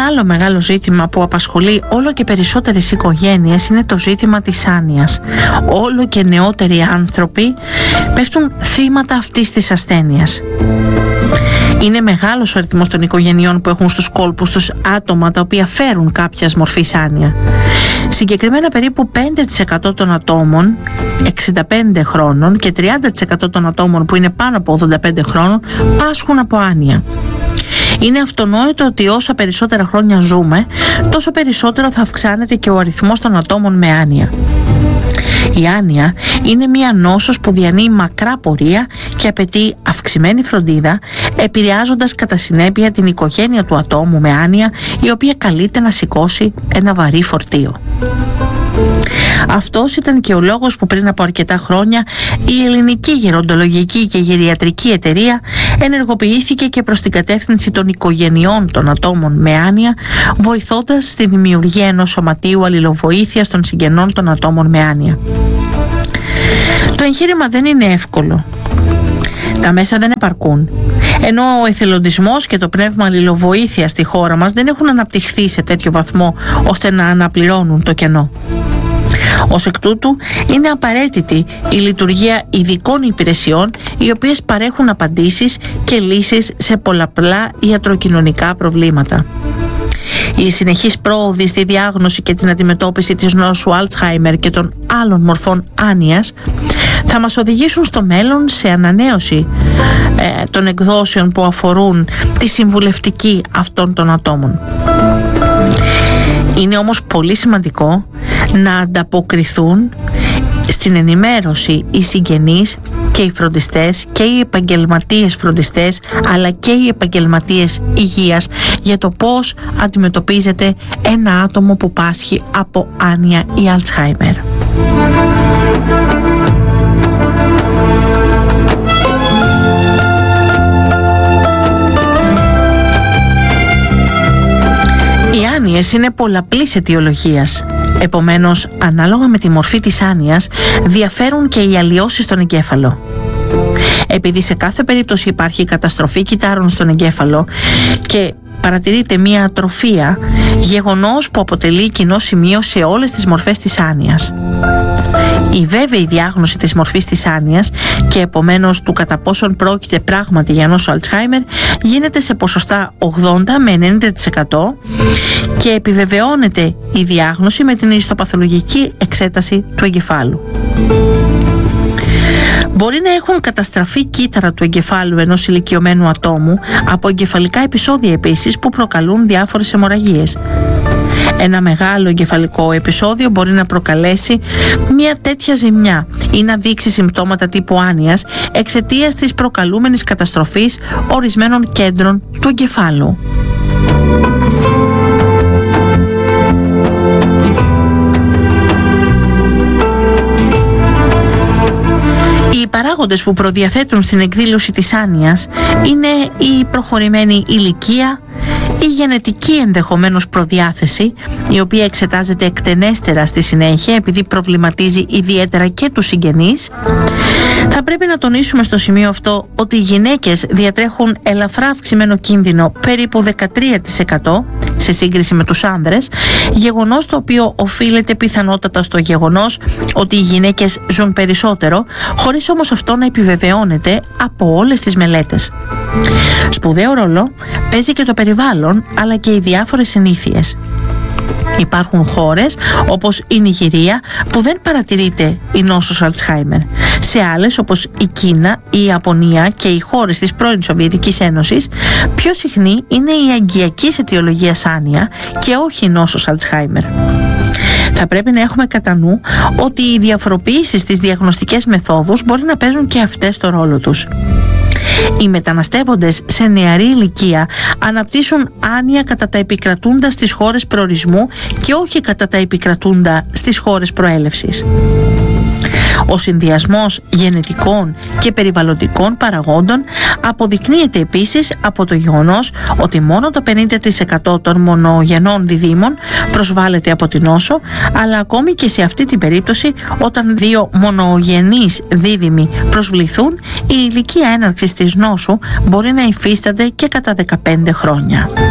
άλλο μεγάλο ζήτημα που απασχολεί όλο και περισσότερες οικογένειες είναι το ζήτημα της άνοιας. Όλο και νεότεροι άνθρωποι πέφτουν θύματα αυτής της ασθένειας. Είναι μεγάλος ο αριθμός των οικογενειών που έχουν στους κόλπους τους άτομα τα οποία φέρουν κάποιας μορφής άνοια. Συγκεκριμένα περίπου 5% των ατόμων 65 χρόνων και 30% των ατόμων που είναι πάνω από 85 χρόνων πάσχουν από άνοια. Είναι αυτονόητο ότι όσα περισσότερα χρόνια ζούμε, τόσο περισσότερο θα αυξάνεται και ο αριθμός των ατόμων με άνοια. Η άνοια είναι μια νόσος που διανύει μακρά πορεία και απαιτεί αυξημένη φροντίδα, επηρεάζοντας κατά συνέπεια την οικογένεια του ατόμου με άνοια, η οποία καλείται να σηκώσει ένα βαρύ φορτίο. Αυτός ήταν και ο λόγος που πριν από αρκετά χρόνια η Ελληνική Γεροντολογική και Γεριατρική Εταιρεία ενεργοποιήθηκε και προς την κατεύθυνση των οικογενειών των ατόμων με άνοια, βοηθώντας στη δημιουργία ενός σωματείου αλληλοβοήθειας των συγγενών των ατόμων με άνοια. Το εγχείρημα δεν είναι εύκολο. Τα μέσα δεν επαρκούν, ενώ ο εθελοντισμός και το πνεύμα αλληλοβοήθειας στη χώρα μας δεν έχουν αναπτυχθεί σε τέτοιο βαθμό ώστε να αναπληρώνουν το κενό. Ως εκ τούτου, είναι απαραίτητη η λειτουργία ειδικών υπηρεσιών οι οποίες παρέχουν απαντήσεις και λύσεις σε πολλαπλά ιατροκοινωνικά προβλήματα. Η συνεχής πρόοδη στη διάγνωση και την αντιμετώπιση της νόσου Alzheimer και των άλλων μορφών άνοιας θα μας οδηγήσουν στο μέλλον σε ανανέωση των εκδόσεων που αφορούν τη συμβουλευτική αυτών των ατόμων. Είναι όμως πολύ σημαντικό να ανταποκριθούν στην ενημέρωση οι συγγενείς και οι φροντιστές και οι επαγγελματίες φροντιστές, αλλά και οι επαγγελματίες υγείας, για το πώς αντιμετωπίζεται ένα άτομο που πάσχει από άνοια ή Alzheimer. Οι άνοιες είναι πολλαπλής αιτιολογίας. Επομένως, ανάλογα με τη μορφή της άνοιας, διαφέρουν και οι αλλοιώσεις στον εγκέφαλο. Επειδή σε κάθε περίπτωση υπάρχει καταστροφή κυττάρων στον εγκέφαλο και παρατηρείται μία ατροφία, γεγονός που αποτελεί κοινό σημείο σε όλες τις μορφές της άνοιας. Η βέβαιη διάγνωση της μορφής της άνοιας και επομένως του κατά πόσον πρόκειται πράγματι για νόσο Alzheimer γίνεται σε ποσοστά 80 με 90% και επιβεβαιώνεται η διάγνωση με την ιστοπαθολογική εξέταση του εγκεφάλου. Μπορεί να έχουν καταστραφεί κύτταρα του εγκεφάλου ενός ηλικιωμένου ατόμου από εγκεφαλικά επεισόδια επίσης που προκαλούν διάφορες αιμορραγίες. Ένα μεγάλο εγκεφαλικό επεισόδιο μπορεί να προκαλέσει μια τέτοια ζημιά ή να δείξει συμπτώματα τύπου άνοιας εξαιτίας της προκαλούμενης καταστροφής ορισμένων κέντρων του εγκεφάλου. Οι παράγοντες που προδιαθέτουν στην εκδήλωση της άνοιας είναι η προχωρημένη ηλικία, η γενετική ενδεχομένως προδιάθεση, η οποία εξετάζεται εκτενέστερα στη συνέχεια επειδή προβληματίζει ιδιαίτερα και τους συγγενείς. Θα πρέπει να τονίσουμε στο σημείο αυτό ότι οι γυναίκες διατρέχουν ελαφρά αυξημένο κίνδυνο, περίπου 13% σε σύγκριση με τους άνδρες, γεγονός το οποίο οφείλεται πιθανότατα στο γεγονός ότι οι γυναίκες ζουν περισσότερο, χωρίς όμως αυτό να επιβεβαιώνεται από όλες τις μελέτες. Σπουδαίο ρόλο παίζει και το περιβάλλον, αλλά και οι διάφορες συνήθειες. Υπάρχουν χώρες όπως η Νιγηρία που δεν παρατηρείται η νόσος Alzheimer. Σε άλλες όπως η Κίνα, η Ιαπωνία και οι χώρες της πρώην Σοβιετικής Ένωσης πιο συχνή είναι η αγκιακής αιτιολογίας άνοια και όχι η νόσος Alzheimer. Θα πρέπει να έχουμε κατά νου ότι οι διαφοροποιήσεις στις διαγνωστικές μεθόδους μπορεί να παίζουν και αυτές το ρόλο τους. Οι μεταναστεύοντες σε νεαρή ηλικία αναπτύσσουν άνοια κατά τα επικρατούντα στις χώρες προορισμού και όχι κατά τα επικρατούντα στις χώρες προέλευσης. Ο συνδυασμός γενετικών και περιβαλλοντικών παραγόντων αποδεικνύεται επίσης από το γεγονός ότι μόνο το 50% των μονογενών διδύμων προσβάλλεται από την νόσο, αλλά ακόμη και σε αυτή την περίπτωση, όταν δύο μονογενείς δίδυμοι προσβληθούν, η ηλικία έναρξης της νόσου μπορεί να υφίσταται και κατά 15 χρόνια.